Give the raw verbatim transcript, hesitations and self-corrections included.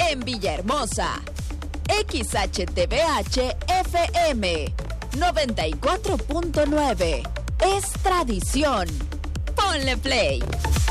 en Villahermosa. X H T V H F M noventa y cuatro punto nueve. Es tradición. Ponle play.